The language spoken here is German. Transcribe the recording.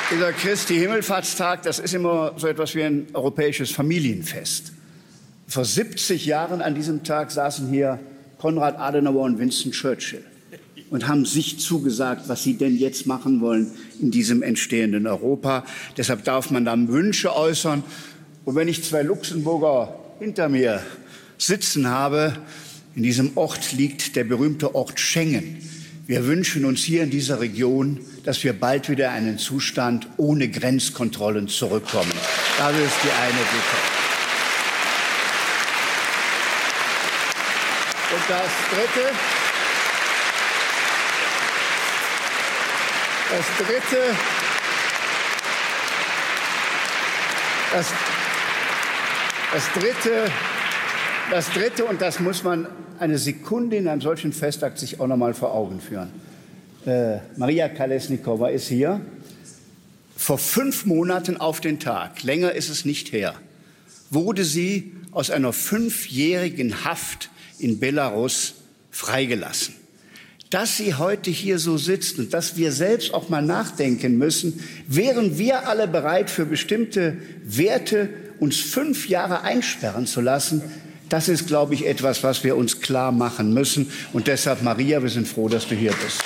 Dieser Christi Himmelfahrtstag, das ist immer so etwas wie ein europäisches Familienfest. Vor 70 Jahren an diesem Tag saßen hier Konrad Adenauer und Winston Churchill und haben sich zugesagt, was sie denn jetzt machen wollen in diesem entstehenden Europa. Deshalb darf man dann Wünsche äußern. Und wenn ich zwei Luxemburger hinter mir sitzen habe, in diesem Ort liegt der berühmte Ort Schengen. Wir wünschen uns hier in dieser Region, dass wir bald wieder in einen Zustand ohne Grenzkontrollen zurückkommen. Das ist die eine Bitte. Und das Dritte, und das muss man eine Sekunde in einem solchen Festakt sich auch noch mal vor Augen führen. Maria Kolesnikova ist hier. Vor 5 Monaten auf den Tag, länger ist es nicht her, wurde sie aus einer 5-jährigen Haft in Belarus freigelassen. Dass sie heute hier so sitzt und dass wir selbst auch mal nachdenken müssen, wären wir alle bereit, für bestimmte Werte uns 5 Jahre einsperren zu lassen, das ist, glaube ich, etwas, was wir uns klar machen müssen. Und deshalb, Maria, wir sind froh, dass du hier bist.